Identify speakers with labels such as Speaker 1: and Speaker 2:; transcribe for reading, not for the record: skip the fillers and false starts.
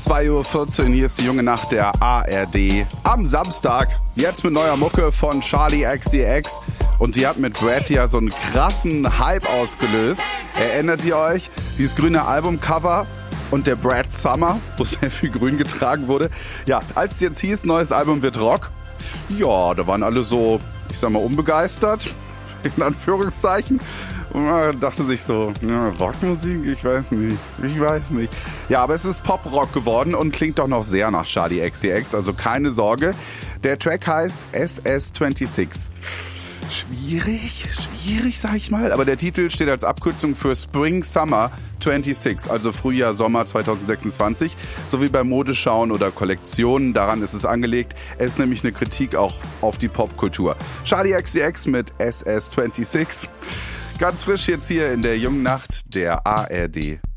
Speaker 1: 2:14 Uhr, hier ist die junge Nacht der ARD. Am Samstag, jetzt mit neuer Mucke von Charli XCX. Und die hat mit Brad ja so einen krassen Hype ausgelöst. Erinnert ihr euch? Dieses grüne Albumcover und der Brad Summer, wo sehr viel grün getragen wurde. Ja, als es jetzt hieß, neues Album wird Rock. Ja, da waren alle so, ich sag mal, unbegeistert. In Anführungszeichen. Und man dachte sich so, ja, Rockmusik, ich weiß nicht. Ja, aber es ist Pop-Rock geworden und klingt doch noch sehr nach Charli XCX, also keine Sorge. Der Track heißt SS26. Schwierig, sag ich mal. Aber der Titel steht als Abkürzung für Spring Summer 26, also Frühjahr, Sommer 2026, sowie bei Modeschauen oder Kollektionen. Daran ist es angelegt. Es ist nämlich eine Kritik auch auf die Popkultur. Charli XCX mit SS26. Ganz frisch jetzt hier in der jungen Nacht der ARD.